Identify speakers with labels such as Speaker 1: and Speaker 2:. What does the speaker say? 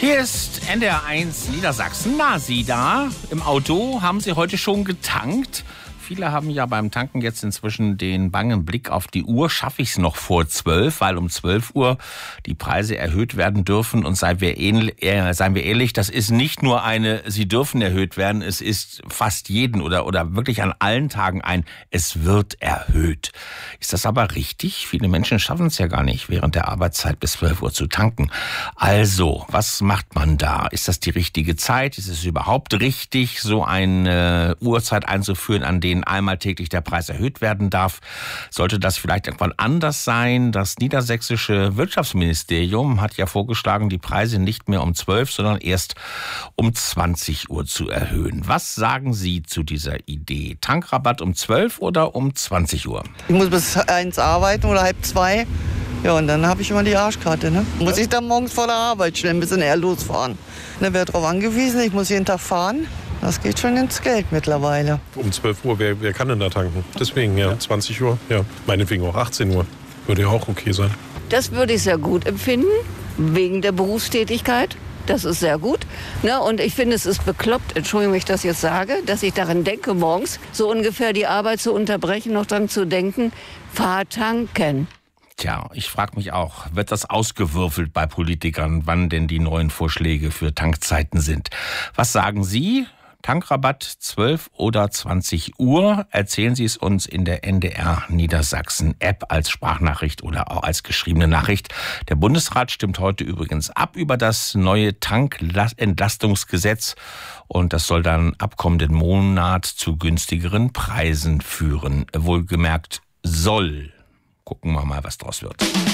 Speaker 1: Hier ist NDR1 Niedersachsen. Na, Sie da im Auto, haben Sie heute schon getankt? Viele haben ja beim Tanken jetzt inzwischen den bangen Blick auf die Uhr. Schaffe ich es noch vor 12, weil um 12 Uhr die Preise erhöht werden dürfen. Und seien wir ehrlich, das ist nicht nur sie dürfen erhöht werden, es ist fast jeden oder wirklich an allen Tagen es wird erhöht. Ist das aber richtig? Viele Menschen schaffen es ja gar nicht, während der Arbeitszeit bis 12 Uhr zu tanken. Also, was macht man da? Ist das die richtige Zeit? Ist es überhaupt richtig, so eine Uhrzeit einzuführen, an denen einmal täglich der Preis erhöht werden darf? Sollte das vielleicht irgendwann anders sein? Das niedersächsische Wirtschaftsministerium hat ja vorgeschlagen, die Preise nicht mehr um 12, sondern erst um 20 Uhr zu erhöhen. Was sagen Sie zu dieser Idee? Tankrabatt um 12 oder um 20 Uhr?
Speaker 2: Ich muss bis 1 arbeiten oder halb 2. Ja, und dann habe ich immer die Arschkarte, ne? Muss ich dann morgens vor der Arbeit schnell ein bisschen eher losfahren. Da wäre darauf angewiesen, ich muss jeden Tag fahren. Das geht schon ins Geld mittlerweile.
Speaker 3: Um 12 Uhr, wer kann denn da tanken? Deswegen, ja, 20 Uhr, ja. Meinetwegen auch 18 Uhr. Würde ja auch okay sein.
Speaker 4: Das würde ich sehr gut empfinden, wegen der Berufstätigkeit. Das ist sehr gut. Ne? Und ich finde, es ist bekloppt, Entschuldigung, wenn ich das jetzt sage, dass ich daran denke, morgens so ungefähr die Arbeit zu unterbrechen, noch dran zu denken, fahr tanken.
Speaker 1: Tja, ich frage mich auch, wird das ausgewürfelt bei Politikern, wann denn die neuen Vorschläge für Tankzeiten sind? Was sagen Sie? Tankrabatt 12 oder 20 Uhr? Erzählen Sie es uns in der NDR Niedersachsen App als Sprachnachricht oder auch als geschriebene Nachricht. Der Bundesrat stimmt heute übrigens ab über das neue Tankentlastungsgesetz und das soll dann ab kommenden Monat zu günstigeren Preisen führen. Wohlgemerkt soll. Gucken wir mal, was draus wird.